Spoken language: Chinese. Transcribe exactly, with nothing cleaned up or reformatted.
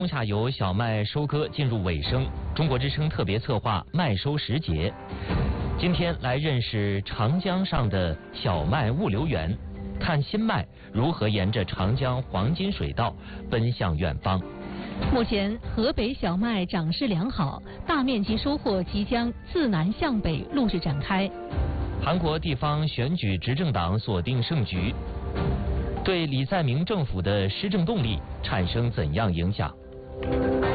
中下游小麦收割进入尾声，中国之声特别策划麦收时节。今天来认识长江上的小麦物流园，看新麦如何沿着长江黄金水道奔向远方。 目前，河北小麦长势良好，大面积收获即将自南向北陆续展开。 韩国地方选举执政党锁定胜局，对李在明政府的施政动力产生怎样影响？